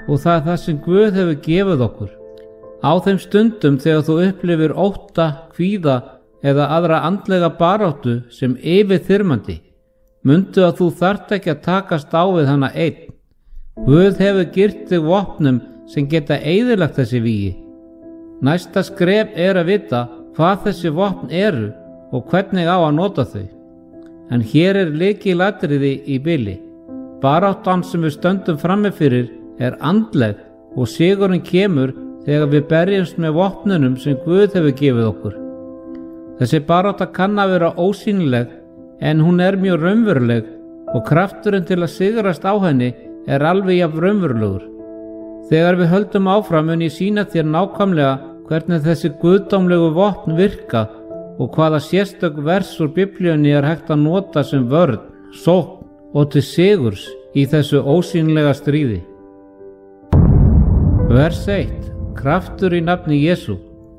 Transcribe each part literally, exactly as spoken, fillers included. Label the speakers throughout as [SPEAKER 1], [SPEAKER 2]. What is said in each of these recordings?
[SPEAKER 1] og það er það sem Guð hefur gefið okkur. Á þeim stundum þegar þú upplifir ótta, kvíða eða aðra andlega baráttu sem yfirþyrmandi, mundu að þú þarft ekki að takast á við hana einn. Guð hefur girt þig vopnum sem geta eyðilagt þessi vígi. Næsta skref er að vita hvað þessi vopn eru og hvernig á að nota þau. En hér er lykilatriði í bili. Baráttan sem við stöndum frammi fyrir er andleg og sigurinn kemur þegar við berjumst með vopnunum sem Guð hefur gefið okkur. Þessi barátta kann að vera ósýnileg en hún er mjög raunveruleg og krafturinn til að sigrast á henni er alveg jafn raunverulegur. Þegar við höldum áfram mun ég sýna þér nákvæmlega hvernig þessi guðdómlegu vopn virka og hvaða sérstök vers úr Biblíunni er hægt að nota sem vörn, sókn og til sigurs í þessu ósýnilega stríði. Vers eitt. Kraftur í nafni Jesú.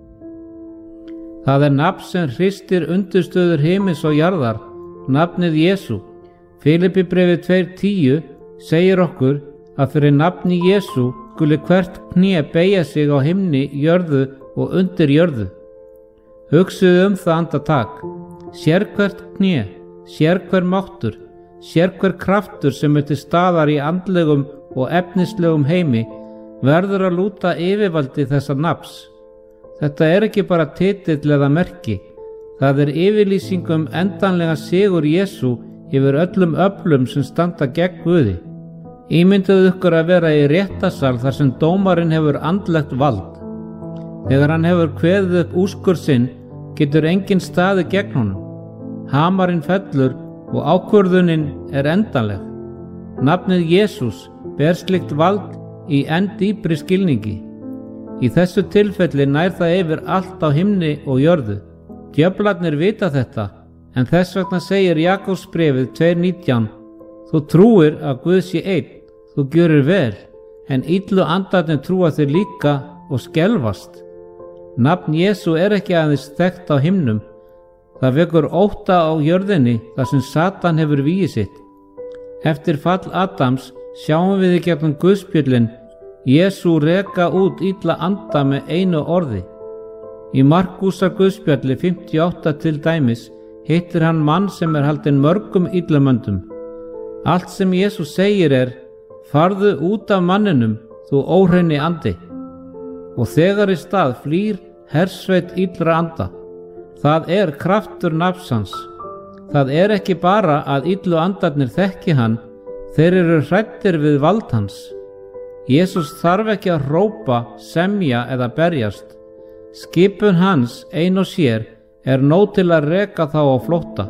[SPEAKER 1] Það er nafn sem hristir undirstöður himins og jarðar, nafnið Jesú. Filippibréfið tvö tíu segir okkur að fyrir nafni Jesú skuli hvert kné beygja sig á himni, jörðu og undir jörðu. Hugsuðu um það andartak. Sérhvert kné, sérhver máttur, sérhver kraftur sem er til staðar í andlegum og efnislegum heimi verður að lúta yfirvaldi þessa nafns. Þetta er ekki bara titill eða merki, það er yfirlýsing um endanlega sigur Jesú yfir öllum öflum sem standa gegn Guði. Ímynduðu ykkur að vera í réttasal þar sem dómarinn hefur andlegt vald. Þegar hann hefur kveðið upp úrskurð sinn, getur enginn staðið gegn honum. Hamarinn fellur og ákvörðunin er endanleg. Nafnið Jesús ber slíkt vald í enn dýpri skilningi. Í þessu tilfelli nær það yfir allt á himni og jörðu. Djöflarnir vita þetta, en þess vegna segir Jakobsbréfið tvö nítján: Þú trúir að Guð sé einn, þú gjörir vel, en illu andarnir trúa þér líka og skelfast. Nafn Jesú er ekki aðeins þekkt á himnum, það vekur ótta á jörðinni þar sem Satan hefur vígi sitt. Eftir fall Adams sjáum við í gegnum Guðspjöllin Jesú reka út illa anda með einu orði. Í Markúsar Guðspjalli fimmtíu og átta til dæmis hittir hann mann sem er haldinn mörgum illamöndum. Allt sem Jesú segir er: farðu út af manninum, þú óhreini andi. Og þegar í stað flýr hersveit illra anda. Það er kraftur nafns hans. Það er ekki bara að illu andarnir þekki hann, þeir eru hræddir við vald hans. Jesús þarf ekki að hrópa, semja eða berjast. Skipun hans ein og sér er nóg til að reka þá á flótta.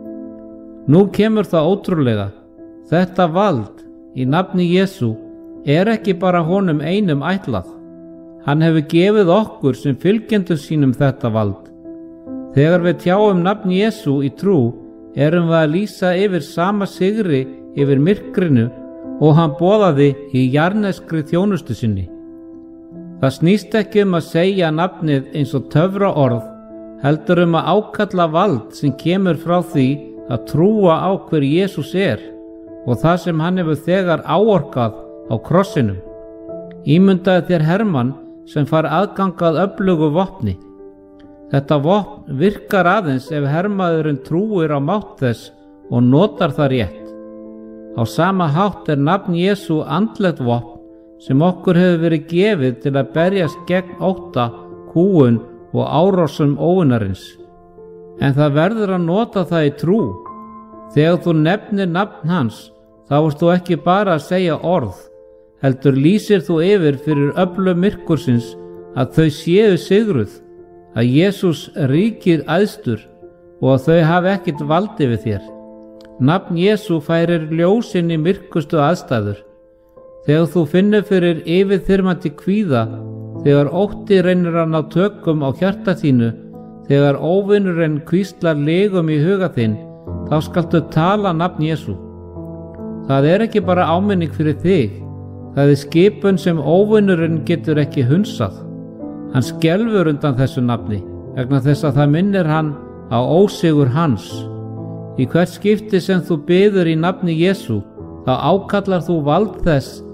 [SPEAKER 1] Nú kemur það ótrúlega. Þetta vald í nafni Jesú er ekki bara honum einum ætlað. Hann hefur gefið okkur sem fylgjendum sínum þetta vald. Þegar við tjáum nafn Jesú í trú, erum við að lýsa yfir sama sigri yfir myrkrinu og hann boðaði í jarneskri þjónustu sinni. Það snýst ekki um að segja nafnið eins og töfra orð, heldur um að ákalla vald sem kemur frá því að trúa á hver Jesús er og það sem hann hefur þegar áorkað á krossinum. Ímyndaðu þér hermann sem fær aðgangað öflugu vopni. Þetta vopn virkar aðeins ef hermaðurinn trúir á mátt þess og notar það rétt. Á sama hátt er nafn Jesú andlegt vopn sem okkur hefur verið gefið til að berjast gegn ótta, kúgun og árásum óvinarins. En það verður að nota það í trú. Þegar þú nefnir nafn hans, þá ert þú ekki bara að segja orð, heldur lýsir þú yfir fyrir öflum myrkursins að þau séu sigruð, að Jesús ríkir æðstur og að þau hafi ekkert valdi við þér. Nafn Jesú færir ljósinn í myrkustu aðstæður. Þegar þú finnur fyrir yfirþyrmandi kvíða, þegar ótti reynir að ná tökum á hjarta þínu, þegar óvinurinn hvíslar legum í huga þinn, þá skaltu tala nafn Jesú. Það er ekki bara áminning fyrir þig, það er skipun sem óvinurinn getur ekki hunsað. Hann skelfur undan þessu nafni, vegna þess að það minnir hann á ósigur hans. Í hvert skipti sem þú biður í nafni Jesú, þá ákallar þú vald þess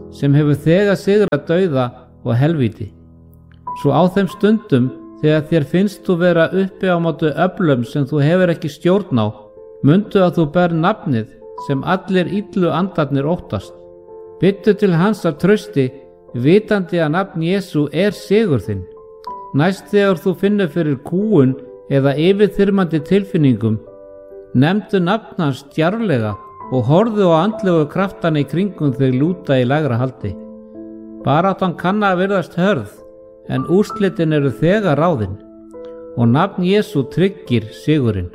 [SPEAKER 1] sem hefur þegar sigrað dauða og helvíti. Svo á þeim stundum þegar þér finnst þú vera uppi á móti öflum sem þú hefur ekki stjórn á, mundu að þú ber nafnið sem allir illu andarnir óttast. Byttu til hans af trausti, vitandi að nafn Jesú er sigur þinn. Næst þegar þú finnur fyrir kúgun eða yfirþyrmandi tilfinningum, nefndu nafn hans djarflega og horfðu á andlegu kraftana í kringum þig lúta í lægra haldi. Baráttan kann að virðast hörð, en úrslitin eru þegar ráðin, og nafn Jesú tryggir sigurinn.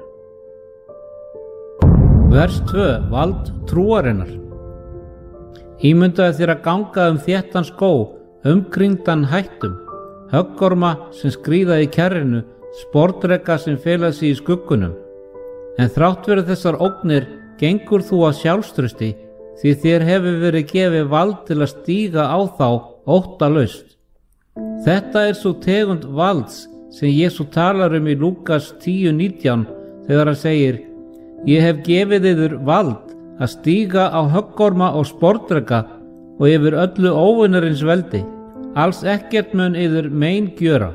[SPEAKER 1] Vers tvö. Vald trúarinnar. Ímyndaðu þér að ganga um þéttan skó, umkringdan hættum, höggorma sem skríða í kjarrinu, sportrekka sem fela sig í skuggunum. En þrátt verið þessar ógnir gengur þú á sjálfstrausti, því þér hefur verið gefið vald til að stíga á þá óttalaust. Þetta er svo tegund valds sem Jesú talar um í Lúkas tíu nítján þegar hann segir: Ég hef gefið yður vald að stíga á höggorma og sportrekka og yfir öllu óvinarins veldi. Alls ekkert mun yður mein gjöra.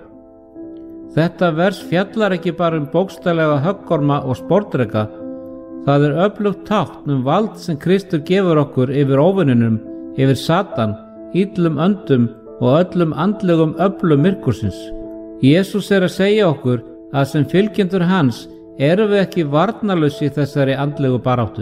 [SPEAKER 1] Þetta vers fjallar ekki bara um bókstaflega höggorma og sportrekka. Það er öflugt tákn um vald sem Kristur gefur okkur yfir óvininum, yfir Satan, illum öndum og öllum andlegum öflum myrkursins. Jesús er að segja okkur að sem fylgjendur hans erum við ekki varnarlaus í þessari andlegu baráttu.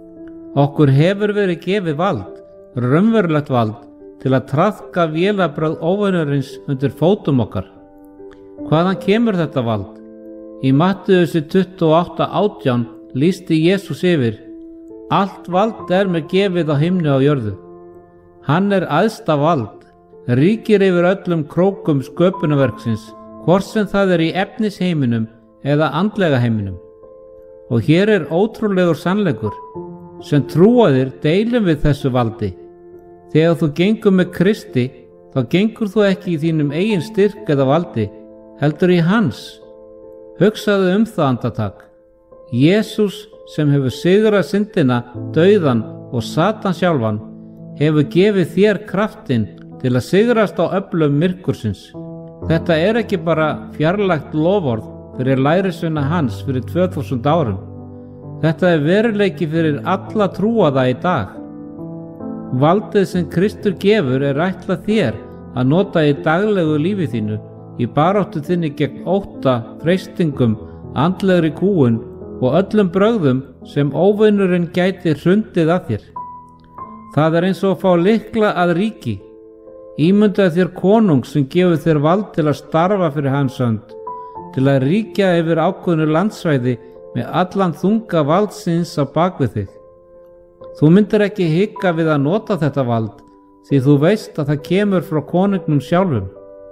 [SPEAKER 1] Okkur hefur verið gefið vald, raunverulegt vald, til að traðka vélabrögð óvinarins undir fótum okkar. Hvaðan kemur þetta vald? Í Mattheusi tuttugu og átta átján lýsti Jesús yfir: Allt vald er mér gefið á himni og jörðu. Hann er æðsta vald, ríkir yfir öllum krókum sköpunarverksins, hvort sem það er í efnisheiminum eða andlega heiminum. Og hér er ótrúlegur sannleikur: sem trúaðir deilum við þessu valdi. Þegar þú gengur með Kristi, þá gengur þú ekki í þínum eigin styrk eða valdi, heldur í hans. Hugsaðu um það andartak. Jesús sem hefur sigrað syndina, dauðan og Satan sjálfan, hefur gefið þér kraftinn til að sigrast á öflum myrkursins. Þetta er ekki bara fjarlægt loforð fyrir lærisveina hans fyrir tvö þúsund árum. Þetta er veruleiki fyrir alla trúaða í dag. Valdið sem Kristur gefur er ætlað þér að nota í daglegu lífi þínu, í baráttu þinni gegn ótta, freistingum, andlegri kúgun og öllum brögðum sem óvinurinn gæti hrundið að þér. Það er eins og að fá lykla að ríki. Ímyndaðu þér konung sem gefur þér vald til að starfa fyrir hans hönd, til að ríkja yfir ákveðnu landsvæði með allan þunga valdsins á bakvið þig. Þú myndir ekki hika við að nota þetta vald, því þú veist að það kemur frá konungnum sjálfum.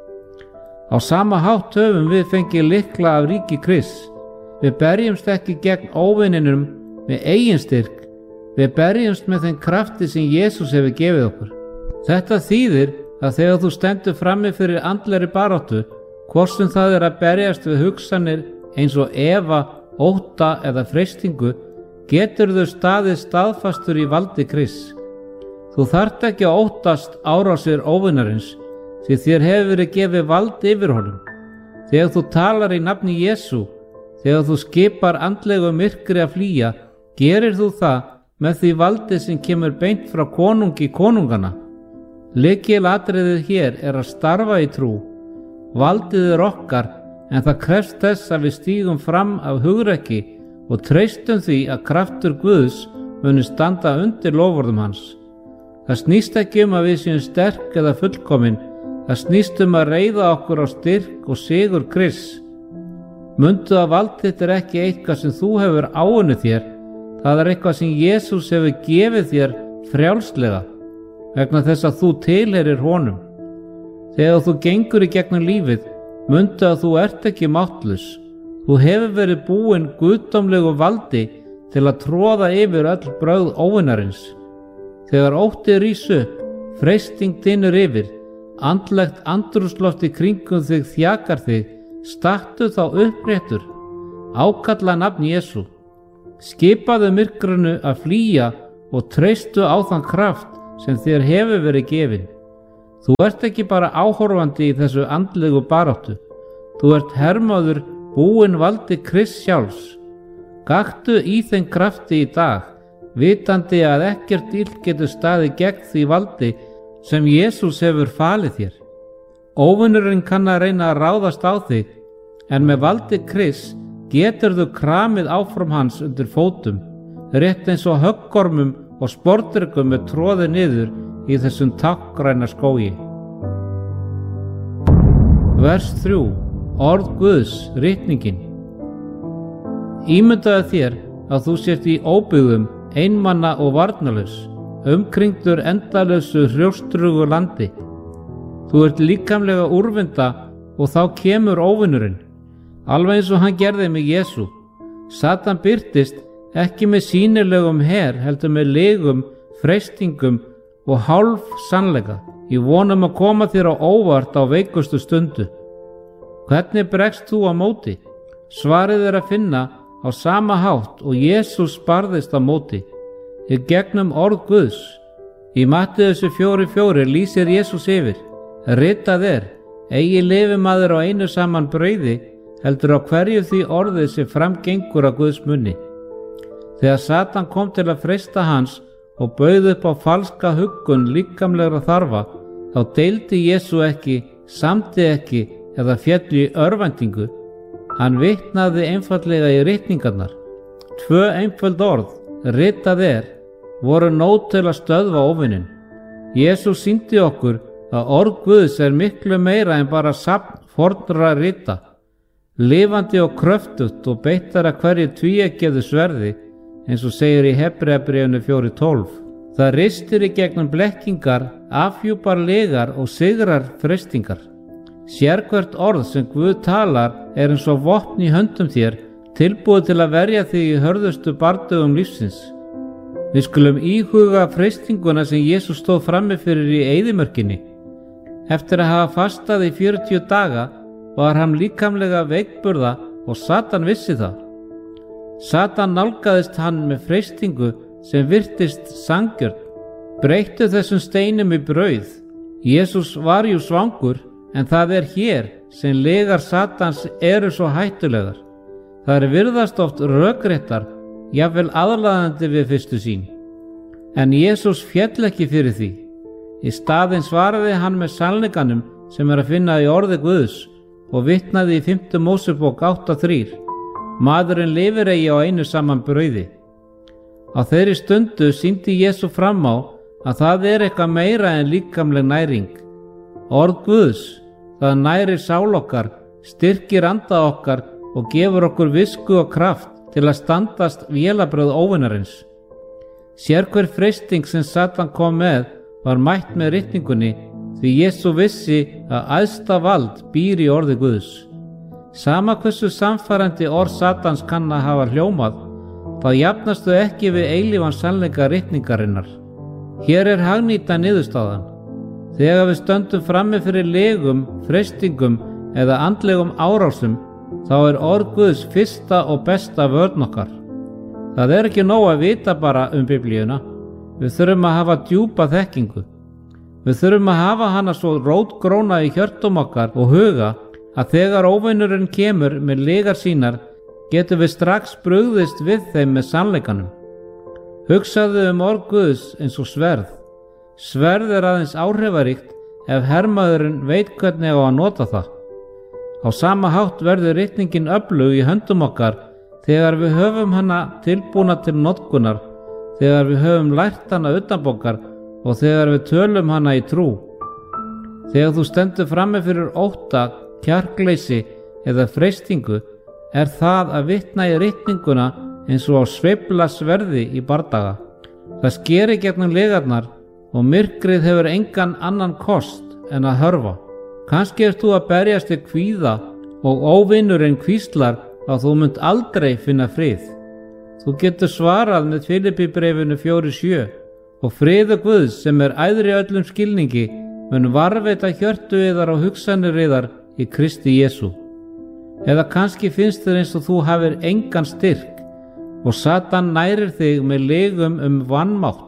[SPEAKER 1] Á sama hátt höfum við fengið lykla af ríki Krists. Við berjumst ekki gegn óvininum með eigin styrk, við berjumst með þeim krafti sem Jesús hefur gefið okkur. Þetta þýðir að þegar þú stendur frammi fyrir andlegri baráttu, hvort sem það er að berjast við hugsanir eins og efa, ótta eða freistingu, getur þau staðið staðfastur í valdi Krists. Þú þarft ekki að óttast árásir óvinarins, því þér hefur verið gefið vald yfir honum. Þegar þú talar í nafni Jesú, þegar þú skipar andlegu myrkri að flýja, gerir þú það með því valdi sem kemur beint frá konungi konungana. Lykilatriðið hér er að starfa í trú. Valdið er okkar, en það krefst þess að við stígum fram af hugrekki og treystum því að kraftur Guðs muni standa undir loforðum hans. Það snýst ekki um að við séum sterk eða fullkomin, það snýst um að reiða okkur á styrk og sigur Krists. Mundu að vald þitt er ekki eitthvað sem þú hefur áunnið þér, það er eitthvað sem Jesús hefur gefið þér frjálslega, vegna þess að þú tilheyrir honum. Þegar þú gengur í gegnum lífið, mundu að þú ert ekki máttlaus. Þú hefur verið búinn guðdómlegu valdi til að tróða yfir öll brögð óvinarins. Þegar ótti rís upp, freisting dynur yfir, andlegt andrúmsloft í kringum þig þjakar þig, stattu þá uppréttur, ákalla nafn Jesú. Skipaðu myrkrinu að flýja og treystu á þann kraft sem þér hefur verið gefin. Þú ert ekki bara áhorfandi í þessu andlegu baráttu. Þú ert hermaður búinn valdi Krists sjálfs. Gakktu í þeim krafti í dag, vitandi að ekkert illt getur staðið gegn því valdi sem Jesús hefur falið þér. Óvinurinn kann að reyna að ráðast á þig, en með valdi Krists geturðu kramið áfram hans undir fótum, rétt eins og höggormum og sportryggum er troðið niður í þessum tákgræna skógi. Vers þrjú. Orð Guðs, ritningin. Ímyndaðu þér að þú sért í óbyggðum, einmanna og varnarlaus, umkringdur endalausu hrjóstrugu landi. Þú ert líkamlega úrvinda og þá kemur óvinurinn, alveg eins og hann gerði með Jesú. Satan birtist ekki með sýnilegum her, heldur með legum, freistingum og hálf sannleika, í vonum að koma þér á óvart á veikustu stundu. Hvernig bregst þú á móti? Svarið er að finna á sama hátt og Jesús barðist á móti, í gegnum orð Guðs. Í Mattheusar fjóra fjóra lýsir Jesús yfir: Ritað er, eigi lifi maður á einu saman brauði, heldur á hverju því orðið sem framgengur á Guðs munni. Þegar Satan kom til að freista hans og bauð upp á falska huggun líkamlegra þarfa, þá deildi Jesú ekki, samdi ekki eða félli í örvæntingu. Hann vitnaði einfaldlega í ritningarnar. Tvö einföld orð, ritað er, voru nóg til að stöðva óvininn. Jesús sýndi okkur að orð Guðs er miklu meira en bara safn fornra rita, lifandi og kröftugt og beittara hverju tvíeggjuðu sverði, eins og segir í Hebreabréfinu fjóra tólf. Það ristir í gegnum blekkingar, afhjúpar legar og sigrar freistingar. Sérhvert orð sem Guð talar er eins og vopn í höndum þér, tilbúið til að verja þig í hörðustu bardögum lífsins. Við skulum íhuga freistinguna sem Jesús stóð frammi fyrir í eyðimörkinni. Eftir að hafa fastað í fjörutíu daga var hann líkamlega veikburða og Satan vissi það. Satan nálgaðist hann með freistingu sem virtist sanngjörn. Breyttu þessum steinum í brauð. Jesús var jú svangur, en það er hér sem legar Satans eru svo hættulegar. Það er virðast oft rökréttar, jafnvel aðlaðandi við fyrstu sýn. En Jesús féll ekki fyrir því. Í staðinn svaraði hann með sannleikanum sem er að finna í orði Guðs og vitnaði í fimmta Mósebók átta þrjú. Maðurinn lifir eigi á einu saman brauði. Á þeirri stundu sýndi Jesú fram á að það er eitthvað meira en líkamleg næring. Orð Guðs, það nærir sál okkar, styrkir anda okkar og gefur okkur visku og kraft til að standast vélabrögð óvinarins. Sérhver freisting sem Satan kom með var mætt með ritningunni, því Jesú vissi að æðsta vald býr í orði Guðs. Sama hversu samfærandi orð Satans kann að hafa hljómað, þá jafnastu ekki við eilífan sannleika ritningarinnar. Hér er hagnýta niðurstaðan. Þegar við stöndum frammi fyrir legum, freistingum eða andlegum árásum, þá er orð Guðs fyrsta og besta vörn okkar. Það er ekki nóg að vita bara um Biblíuna. Við þurfum að hafa djúpa þekkingu. Við þurfum að hafa hana svo rótgróna í hjörtum okkar og huga að þegar óvinurinn kemur með legar sínar, getum við strax brugðist við þeim með sannleikanum. Hugsaðu um orð Guðs eins og sverð. Sverð er aðeins áhrifaríkt ef hermaðurinn veit hvernig á að nota það. Á sama hátt verður ritningin öflug í höndum okkar þegar við höfum hana tilbúna til notkunar, þegar við höfum lært hana utanbókar og þegar við tölum hana í trú. Þegar þú stendur frammi fyrir ótta, kjarkleysi eða freistingu, er það að vitna í ritninguna eins og á sveifla sverði í bardaga. Það skeri gegnum legarnar og myrkrið hefur engan annan kost en að hörfa. Kannski ert þú að berjast í kvíða og óvinurinn hvíslar að þú munt aldrei finna frið. Þú getur svarað með Filippíbréfinu fjóra sjö: og friður Guðs sem er æðri öllum skilningi mun varðveita hjörtu yðar og hugsanir yðar í Kristi Jesú. Eða kannski finnst þér eins og þú hafir engan styrk og Satan nærir þig með legum um vanmátt. Þú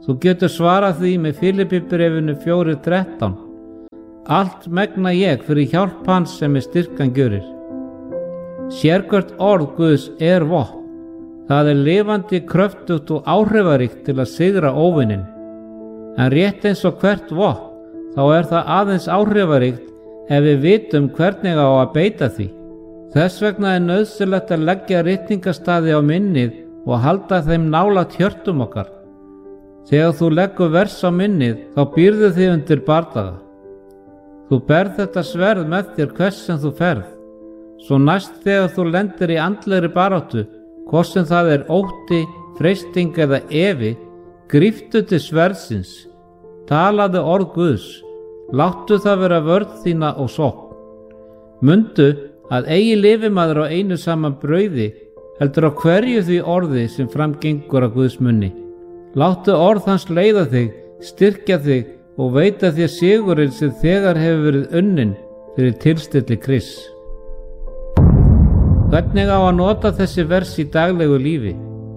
[SPEAKER 1] Þú getur svarað því með Filippibréfinu fjórar þrettán. Allt megna ég fyrir hjálp hans sem er styrkan gjörir. Sérhvert orð Guðs er vopn. Það er lifandi, kröftugt og áhrifaríkt til að sigra óvininn. En rétt eins og hvert vopn, þá er það aðeins áhrifaríkt ef við vitum hvernig á að beita því. Þess vegna er nauðsynlegt að leggja ritningastaði á minnið og halda þeim nálægt hjörtum okkar. Þegar þú leggur vers á minnið, þá býrðu þig undir bardaga. Þú berð þetta sverð með þér hvers sem þú ferð. Svo næst þegar þú lendir í andlegri baráttu, hvort sem það er ótti, freisting eða efi, gríptu til sverðsins. Talaðu orð Guðs. Láttu það vera vörn þína og sókn. Mundu að eigi lifi maður á einu saman brauði, heldur á hverju því orði sem framgengur á Guðs munni. Láttu orð hans leiða þig, styrkja þig og veita þér sigurinn sem þegar hefur verið unnin fyrir tilstilli Krists. Hvernig á að nota þessi vers í daglegu lífi?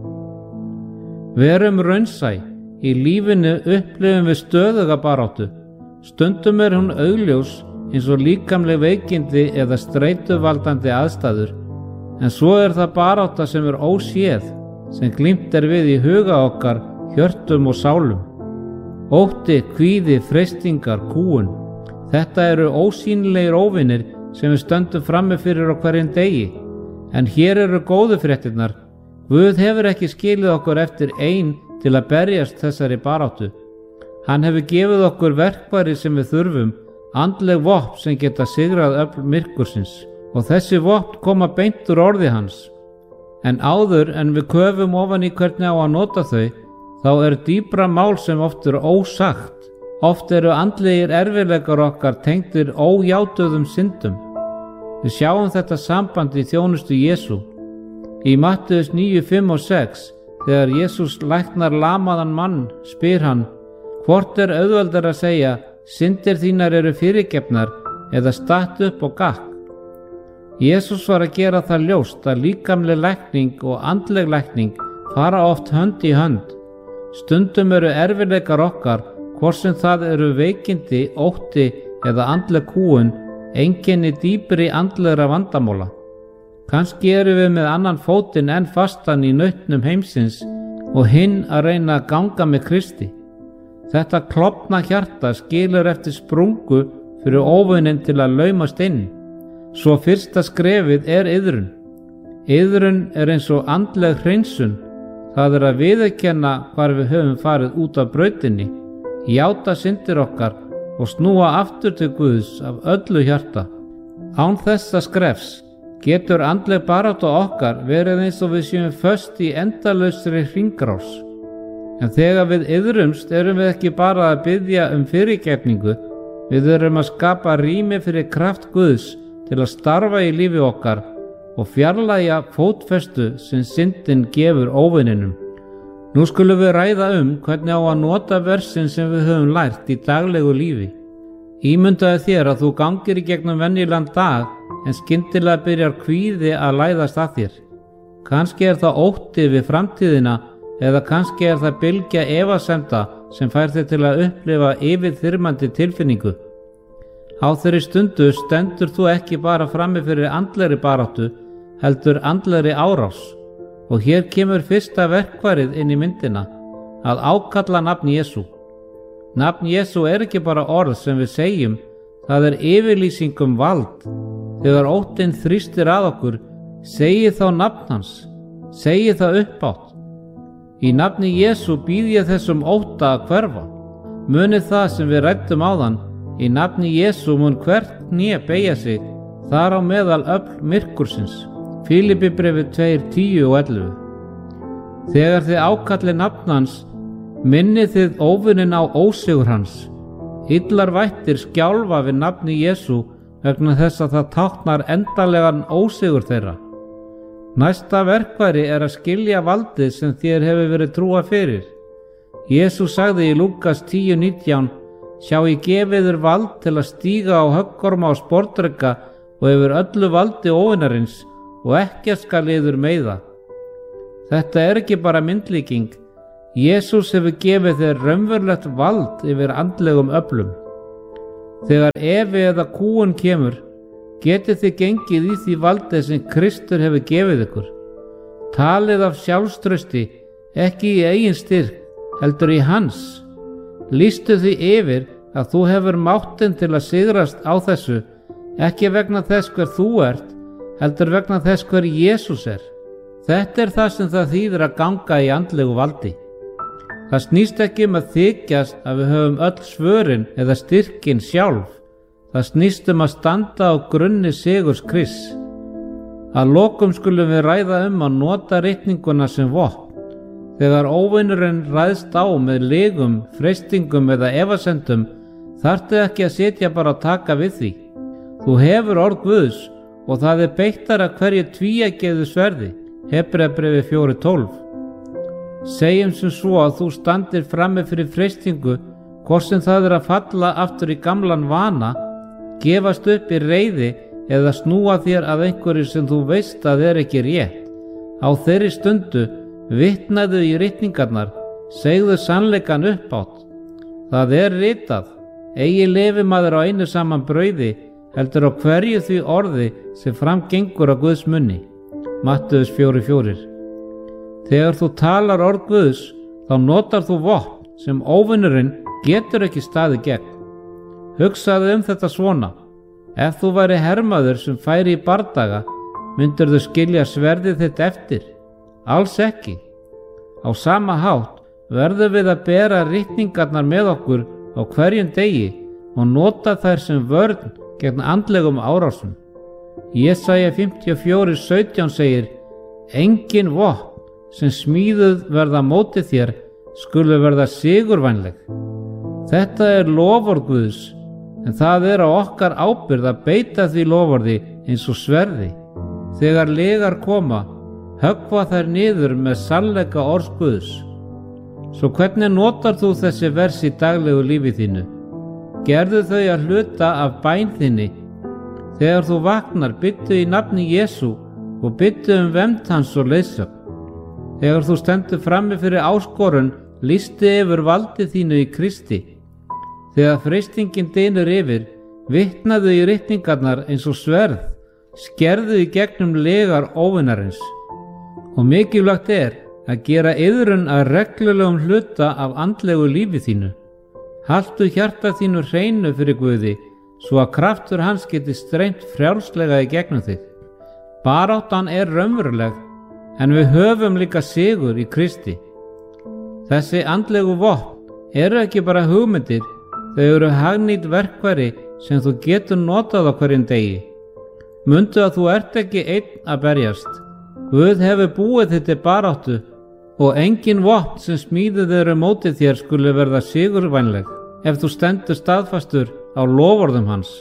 [SPEAKER 1] Verum raunsæ. Í lífinu upplifum við stöðuga baráttu. Stundum er hún augljós eins og líkamleg veikindi eða streituvaldandi aðstæður, en svo er það barátta sem er óséð, sem glímt er við í huga okkar, hjörtum og sálum. Ótti, kvíði, freistingar, kúgun. Þetta eru ósýnilegir óvinir sem við stöndum frammi fyrir á hverjum degi. En hér eru góðu fréttirnar. Guð hefur ekki skilið okkur eftir ein til að berjast þessari baráttu. Hann hefur gefið okkur verkfæri sem við þurfum, andleg vopn sem geta sigrað öfl myrkursins, og þessi vopn koma beint úr orði hans. En áður en við köfum ofan í hvernig á að nota þau, þá er dýpra mál sem oft er ósagt. Oft eru andlegir erfiðleikar okkar tengdir ójátuðum syndum. Við sjáum þetta samband í þjónustu Jesú. Í Mattheus níu, fimm og sex, þegar Jesús læknar lamaðan mann, spyr hann: hvort er auðveldar að segja, syndir þínar eru fyrirgefnar, eða statt upp og gakk? Jesús var að gera það ljóst að líkamleg lækning og andleg lækning fara oft hönd í hönd. Stundum eru erfiðleikar okkar, hvort sem það eru veikindi, ótti eða andleg kúgun, einkenni dýpri andlegra vandamóla. Kannski eru við með annan fótinn enn fastan í nautnum heimsins og hinn að reyna að ganga með Kristi. Þetta klofna hjarta skilur eftir sprungu fyrir óvininn til að laumast inn. Svo fyrsta skrefið er iðrun. Iðrun er eins og andleg hreinsun. Það er að viðurkenna hvar við höfum farið út af brautinni, játa syndir okkar og snúa aftur til Guðs af öllu hjarta. Án þessa skrefs getur andleg barátta okkar verið eins og við séum föst í endalausri hringrás. En þegar við iðrumst erum við ekki bara að biðja um fyrirgefningu, við erum að skapa rými fyrir kraft Guðs til að starfa í lífi okkar og fjarlægja fótfestu sem syndin gefur óvininum. Nú skulum við ræða um hvernig á að nota versin sem við höfum lært í daglegu lífi. Ímyndaðu þér að þú gangir í gegnum venjulegan dag en skyndilega byrjar kvíði að læðast að þér. Kannski er það ótti við framtíðina eða kannski er það bylgja efasemda sem fær þig til að upplifa yfirþyrmandi tilfinningu. Á þeirri stundu stendur þú ekki bara frammi fyrir andlegri baráttu, heldur andlegri árás. Og hér kemur fyrsta verkfærið inn í myndina, að ákalla nafn Jesú. Nafn Jesú er ekki bara orð sem við segjum, það er yfirlýsing um vald. Þegar óttinn þrýstir að okkur, segið þá nafn hans, segið það uppátt. Í nafni Jesú býð ég þessum ótta að hverfa. Munið það sem við ræddum áðan, í nafni Jesú mun hvert kné beygja sig, þar á meðal öfl myrkursins. Filippibréfið tvö, tíu og ellefu. Þegar þið ákallið nafn hans, minnið þið óvinnin á ósigur hans. Illar vættir skjálfa við nafni Jesú vegna þess að það táknar endanlegan ósigur þeirra. Næsta verkfæri er að skilja valdið sem þér hefur verið trúa fyrir. Jesú sagði í Lúkas tíu, nítján: sjá, ég gefi þér vald til að stíga á höggorma og sportdreka og yfir öllu valdi óvinarins, og ekkert skal yður meiða. Þetta er ekki bara myndlíking. Jesús hefur gefið þér raunverulegt vald yfir andlegum öflum. Þegar efi eða kúgun kemur, getið þið gengið í því valdi sem Kristur hefur gefið ykkur. Talið af sjálfstrausti, ekki í eigin styrk, heldur í hans. Lýstu því yfir að þú hefur máttinn til að sigrast á þessu, ekki vegna þess hver þú ert, heldur vegna þess hver Jesús er. Þetta er það sem það þýðir að ganga í andlegu valdi. Það snýst ekki um að þykjast að við höfum öll svörin eða styrkin sjálf. Það snýst um að standa á grunni sigurs Krists. Að lokum skulum við ræða um að nota ritninguna sem vopn. Þegar óvinurinn ræðst á með lygum, freistingum eða efasendum, þarftu ekki að sitja bara að taka við því. Þú hefur orð Guðs og það er beittara hverju tvíeggjuðu sverði. Hebreabréfið fjögur tólf. Segjum sem svo að þú standir frammi fyrir freistingu, hvort sem það er að falla aftur í gamlan vana, gefast upp í reiði eða snúa þér að einhverju sem þú veist að er ekki rétt. Á þeirri stundu vitnaðu í ritningarnar, segðu sannleikann uppátt. Það er ritað, eigi lifi maður á einu saman brauði, heldur á hverju því orði sem framgengur á Guðs munni. Matteus fjögur fjögur. Þegar þú talar orð Guðs, þá notar þú vopn sem óvinurinn getur ekki staðið gegn. Hugsaðu um þetta svona: ef þú væri hermaður sem færi í bardaga, myndirðu skilja sverðið þitt eftir? Alls ekki. Á sama hátt verðum við að bera ritningarnar með okkur á hverjum degi og nota þær sem vörn gegn andlegum árásum. Jesaja fimmtíu og fjögur sautján segir: engin vopn sem smíðuð verða móti þér skulu verða sigurvænleg. Þetta er loforð Guðs, en það er á okkar ábyrgð að beita því loforði eins og sverði. Þegar lygar koma, höggva þær niður með sannleika orðs Guðs. Svo hvernig notar þú þessi vers í daglegu lífi þínu? Gerðu þau að hluta af bæn þinni. Þegar þú vaknar, biðdu í nafni Jesú og biðdu um vernd hans og leiðsögn. Þegar þú stendur frammi fyrir áskorun, lýstu yfir valdi þínu í Kristi. Þegar freistingin dynur yfir, vitnaðu í ritningarnar eins og sverð, skerðu í gegnum lygar óvinarins. Og mikilvægt er að gera iðrun að reglulegum hluta af andlegu lífi þínu. Haltu hjarta þínu hreinu fyrir Guði, svo að kraftur hans geti streymt frjálslega í gegnum þig. Baráttan er raunveruleg, en við höfum líka sigur í Kristi. Þessi andlegu vopn eru ekki bara hugmyndir, þau eru hagnýtt verkfæri sem þú getur notað á hverjum degi. Mundu að þú ert ekki einn að berjast. Guð hefur búið þitt til baráttu og engin vopn sem smíðuð eru mótið þér skulu verða sigurvænleg ef þú stendur staðfastur á loforðum hans.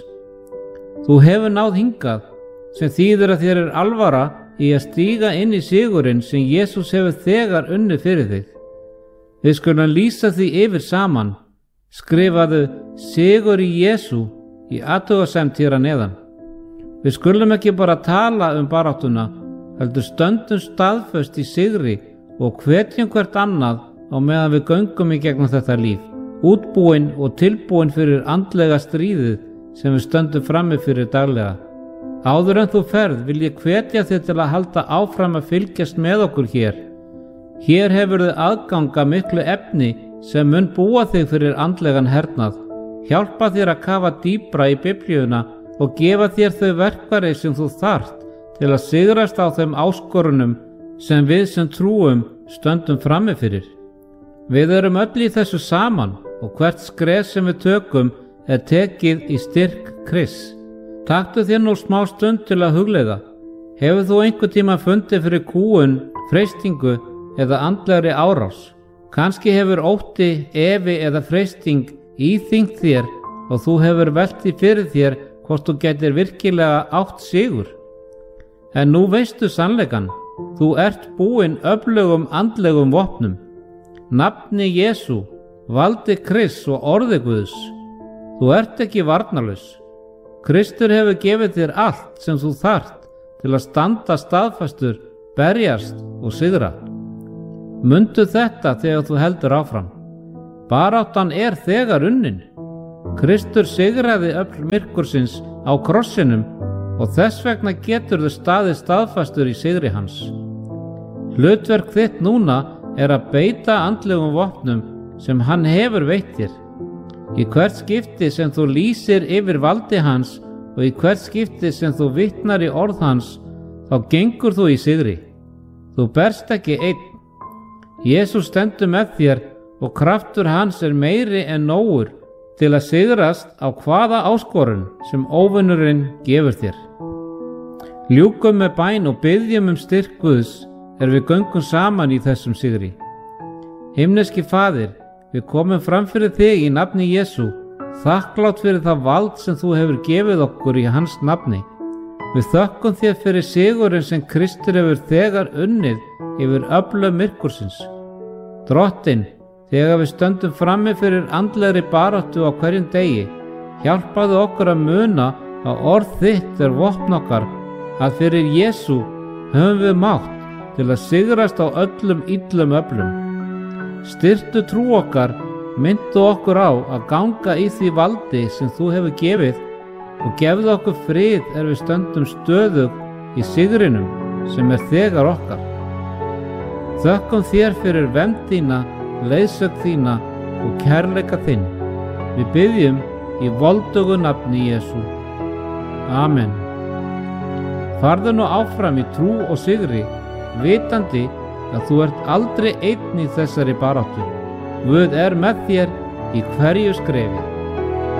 [SPEAKER 1] Þú hefur náð hingað, sem þýðir að þér er alvara í að stíga inn í sigurinn sem Jesús hefur þegar unnið fyrir þig. Við skulum lýsa því yfir saman. Skrifaðu sigur í Jesú í athugasemd hér að neðan. Við skulum ekki bara tala um baráttuna, heldur stöndum staðföst í sigri og hvetjum hvert annað á meðan við göngum í gegnum þetta líf, útbúin og tilbúin fyrir andlega stríðið sem við stöndum frammi fyrir daglega. Áður en þú ferð vil ég hvetja þig til að halda áfram að fylgjast með okkur hér. Hér hefur þið aðganga miklu efni sem mun búa þig fyrir andlegan hernað, hjálpa þér að kafa dýpra í Biblíuna og gefa þér þau verkfæri sem þú þarft til að sigrast á þeim áskorunum sem við sem trúum stöndum frammi fyrir. Við erum öll í þessu saman og hvert skref sem við tökum er tekið í styrk Krists. Taktu þér nú smá stund til að hugleiða. Hefur þú einhver tíma fundið fyrir kúgun, freistingu eða andlegri árás? Kannski hefur ótti, efi eða freisting íþyngt þér og þú hefur velt því fyrir þér hvort þú getur virkilega átt sigur. En nú veistu sannleikann. Þú ert búinn öflugum andlegum vopnum. Nafni Jesú, valdi Krists og orði Guðs. Þú ert ekki varnarlaus. Kristur hefur gefið þér allt sem þú þarft til að standa staðfastur, berjast og sigra. Mundu þetta þegar þú heldur áfram. Baráttan er þegar unnin. Kristur sigraði öfl myrkursins á krossinum og þess vegna getur þú staðið staðfastur í sigri hans. Hlutverk þitt núna er að beita andlegum vopnum sem hann hefur veitt þér. Í hvert skipti sem þú lýsir yfir valdi hans og í hvert skipti sem þú vitnar í orð hans, þá gengur þú í sigri. Þú berst ekki einn. Jesús stendur með þér og kraftur hans er meiri en nógur til að sigrast á hvaða áskorun sem óvinurinn gefur þér. Ljúkum með bæn og biðjum um styrk Guðs er við göngum saman í þessum sigri. Himneski Faðir, við komum fram fyrir þig í nafni Jesú, þakklátt fyrir það vald sem þú hefur gefið okkur í hans nafni. Við þökkum þér fyrir sigurinn sem Kristur hefur þegar unnið yfir öflum myrkursins. Drottinn, þegar við stöndum frammi fyrir andlegri baráttu á hverjum degi, hjálpaðu okkur að muna að orð þitt er vopn okkar, að fyrir Jesú höfum við mátt til að sigrast á öllum illum öflum. Styrktu trú okkar, myndu okkur á að ganga í því valdi sem þú hefur gefið og gefðu okkur frið er við stöndum stöðug í sigrinum sem er þegar okkar. Þökkum þér fyrir vernd þína, leiðsögn þína og kærleika þinn. Við biðjum í voldugu nafni Jesú. Amen. Farðu nú áfram í trú og sigri, vitandi að þú ert aldrei einn í þessari baráttu. Guð er með þér í hverju skrefi.